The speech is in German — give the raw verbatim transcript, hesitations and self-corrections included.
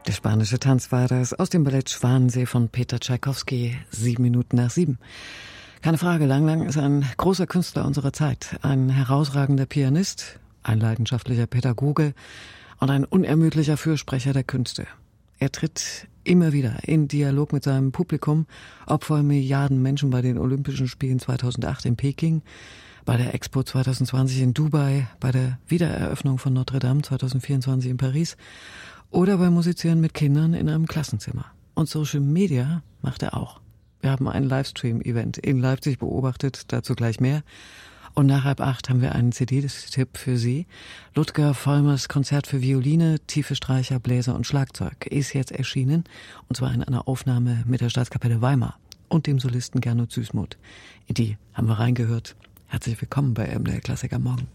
Der spanische Tanz war das aus dem Ballett Schwanensee von Peter Tschaikowski, sieben Minuten nach sieben. Keine Frage, Lang Lang ist ein großer Künstler unserer Zeit, ein herausragender Pianist, ein leidenschaftlicher Pädagoge und ein unermüdlicher Fürsprecher der Künste. Er tritt immer wieder in Dialog mit seinem Publikum, ob vor Milliarden Menschen bei den Olympischen Spielen zweitausendacht in Peking, bei der Expo zwanzig zwanzig in Dubai, bei der Wiedereröffnung von Notre Dame zwanzig vierundzwanzig in Paris oder beim Musizieren mit Kindern in einem Klassenzimmer. Und Social Media macht er auch. Wir haben ein Livestream-Event in Leipzig beobachtet, dazu gleich mehr. Und nach halb acht haben wir einen C D-Tipp für Sie. Ludger Vollmers Konzert für Violine, tiefe Streicher, Bläser und Schlagzeug ist jetzt erschienen. Und zwar in einer Aufnahme mit der Staatskapelle Weimar und dem Solisten Gernot Süßmuth. In die haben wir reingehört. Herzlich willkommen bei M D R Klassik am Morgen.